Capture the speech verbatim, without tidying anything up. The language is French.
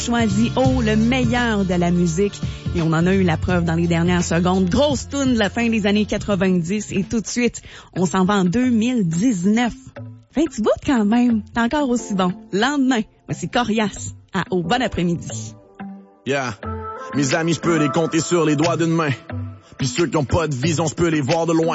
Choisi haut le meilleur de la musique et on en a eu la preuve dans les dernières secondes. Grosse toune de la fin des années quatre-vingt-dix et tout de suite, on s'en va en deux mille dix-neuf. Fait un petit bout quand même, c'est encore aussi bon. Lendemain, voici Corias à Au bon après-midi. Yeah, mes amis, je peux les compter sur les doigts d'une main. Puis ceux qui ont pas de vision, je peux les voir de loin.